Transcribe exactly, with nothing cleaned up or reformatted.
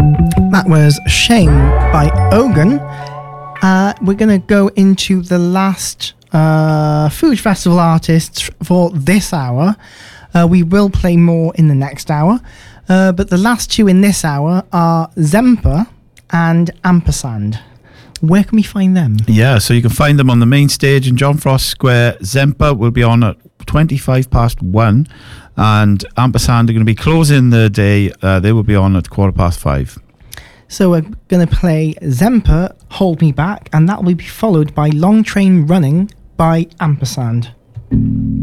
That was Shame by Ogun. Uh, we're going to go into the last uh, Food Festival artists for this hour. Uh, we will play more in the next hour. Uh, but the last two in this hour are Zempa and Ampersand. Where can we find them? Yeah, so you can find them on the main stage in John Frost Square. Zempa will be on at twenty-five past one, and Ampersand are going to be closing the day. Uh, they will be on at quarter past five. So we're going to play Zempa, Hold Me Back, and that will be followed by Long Train Running by Ampersand.